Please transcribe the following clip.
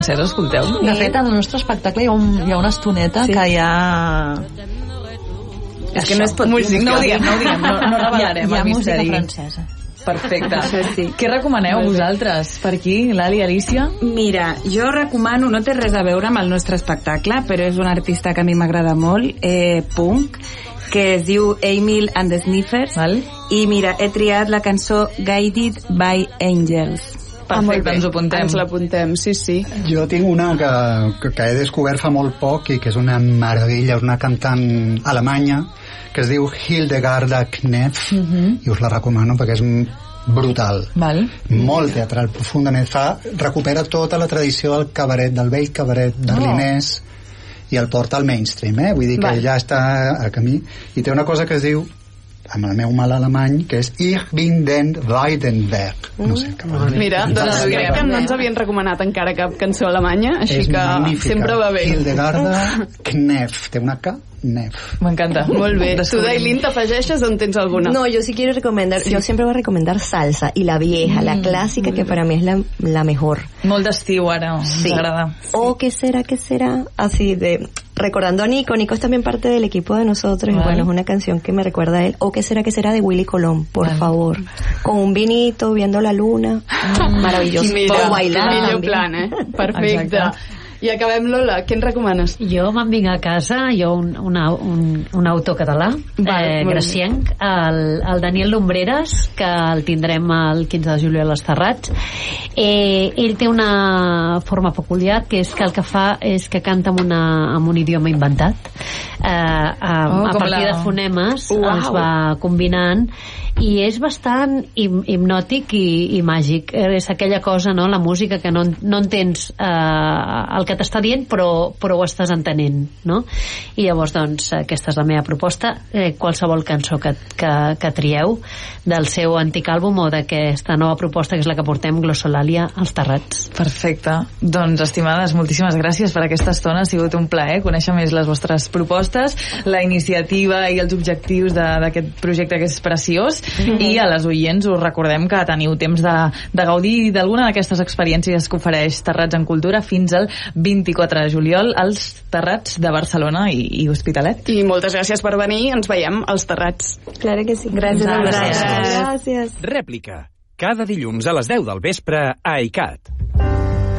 escolteu. De fet, al nostre espectacle hi ha una estoneta que hi ha... És que no es pot dir. No ho diguem, no revelarem el misteri. Hi ha música francesa. Perfecte. Sí. Què recomaneu vosaltres per aquí, Lali, Alicia? Mira, jo recomano, no té res a veure amb el nostre espectacle, però és un artista que a mi m'agrada molt, punk, que es diu Emil and the Sniffers. I mira, he triat la cançó Guided by Angels. Perfecte, ens ho apuntem. Ens l'apuntem, sí. Jo tinc una que he descobert fa molt poc i que és una meravella, és una cantant alemanya que es diu Hildegarda Knef i us la recomano perquè és brutal. Molt teatral, profundament. Recupera tota la tradició del cabaret, del vell cabaret berlinès i el porta al mainstream, vull dir que ja està a camí i té una cosa que es diu, amb el meu mal alemany, que és Ich bin den Weidenberg. No sé, mira, doncs crec que no ens havien recomanat encara cap cançó alemanya, així que sempre va bé. Hildegarda Knef, té una K, Nef. M'encanta. Molt bé. Tu, Dailin, t'afegeixes on tens alguna? No, yo sí quiero recomendar, yo siempre voy a recomendar salsa, y la vieja, la clásica, que para mí es la mejor. Molt d'estiu ara, ens agrada. O ¿qué será? Así de... Recordando a Nico es también parte del equipo de nosotros, y bueno, es una canción que me recuerda a él. O ¿qué será? De Willy Colón, por favor. Con un vinito, viendo la luna. Maravilloso. Mira, o bailar millor plan, Perfecte. I acabem, Lola, què ens recomanes? Jo me'n vinc a casa, un autor català, gracienc, el Daniel Lumbreras, que el tindrem el 15 de juliol als Terrats. Ell té una forma peculiar, que és que el que fa és que canta en un idioma inventat. A partir de fonemes els va combinant, i és bastant hipnòtic i màgic. És aquella cosa, no?, la música que no entens el que t'està dient, però ho estàs entenent, no? I llavors, doncs, aquesta és la meva proposta. Qualsevol cançó que trieu del seu antic àlbum o d'aquesta nova proposta, que és la que portem, Glossolalia, als Terrats. Perfecte. Doncs, estimades, moltíssimes gràcies per aquesta estona. Ha sigut un plaer conèixer més les vostres propostes, la iniciativa i els objectius d'aquest projecte, que és preciós. I a les oients us recordem que teniu temps de gaudir d'alguna d'aquestes experiències que ofereix Terrats en Cultura fins al 24 de juliol als Terrats de Barcelona i Hospitalet. I moltes gràcies per venir, ens veiem als Terrats. Claro que sí. Gràcies. Rèplica, cada dilluns a les 10 del vespre a ICAT.